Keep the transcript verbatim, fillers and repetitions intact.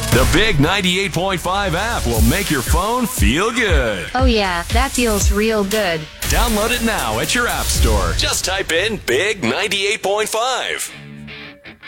The Big ninety-eight point five app will make your phone feel good. Oh yeah, that feels real good. Download it now at your app store. Just type in Big ninety-eight point five.